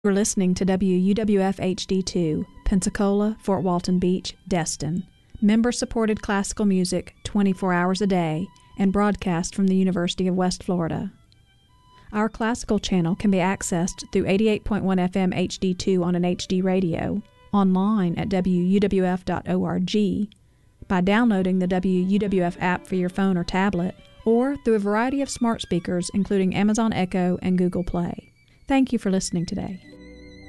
We're listening to WUWF HD2, Pensacola, Fort Walton Beach, Destin. Member-supported classical music 24 hours a day and broadcast from the University of West Florida. Our classical channel can be accessed through 88.1 FM HD2 on an HD radio, online at wuwf.org, by downloading the WUWF app for your phone or tablet, or through a variety of smart speakers including Amazon Echo and Google Play. Thank you for listening today.